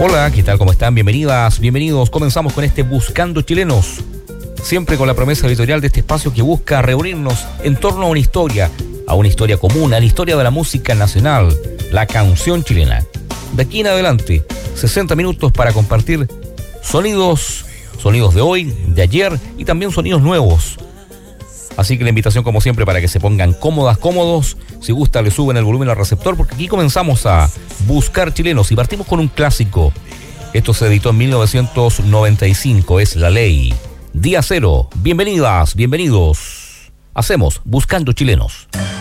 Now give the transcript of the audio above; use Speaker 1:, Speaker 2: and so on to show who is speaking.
Speaker 1: Hola, ¿qué tal? ¿Cómo están? Bienvenidas, bienvenidos. Comenzamos con este Buscando Chilenos. Siempre con la promesa editorial de este espacio que busca reunirnos en torno a una historia común, a la historia de la música nacional, la canción chilena. De aquí en adelante, 60 minutos para compartir sonidos de hoy, de ayer y también sonidos nuevos. Así que la invitación, como siempre, para que se pongan cómodos. Si gusta, le suben el volumen al receptor, porque aquí comenzamos a buscar chilenos y partimos con un clásico. Esto se editó en 1995, es La Ley. Día Cero. Bienvenidas, bienvenidos. Hacemos Buscando Chilenos.